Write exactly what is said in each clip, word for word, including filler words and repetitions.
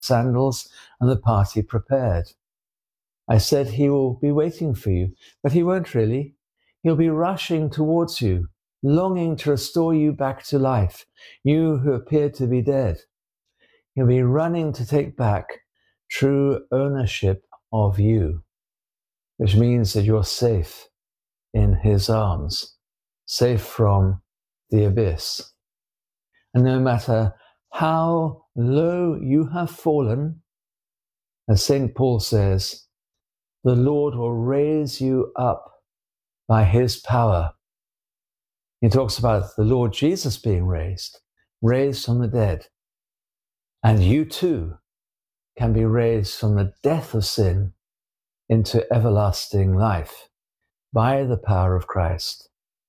sandals and the party prepared. I said he will be waiting for you, but he won't really. He'll be rushing towards you, longing to restore you back to life, you who appeared to be dead. He'll be running to take back true ownership of you, which means that you're safe in his arms, safe from the abyss. And no matter how low you have fallen, as Saint Paul says, the Lord will raise you up by his power. He talks about the Lord Jesus being raised, raised from the dead. And you too can be raised from the death of sin into everlasting life by the power of Christ.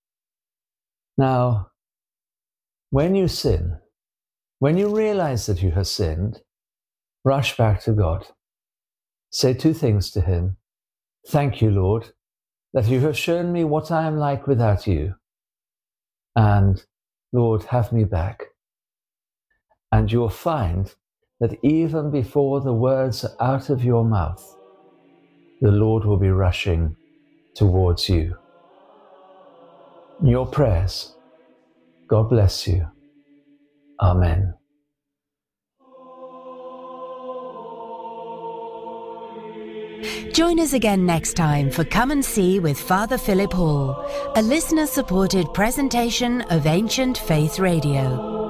Now, when you sin, when you realize that you have sinned, rush back to God. Say two things to him. Thank you, Lord, that you have shown me what I am like without you. And, Lord, have me back. And you'll find that even before the words are out of your mouth, the Lord will be rushing towards you. Your prayers. God bless you. Amen. Join us again next time for Come and See with Father Philip Hall, a listener-supported presentation of Ancient Faith Radio.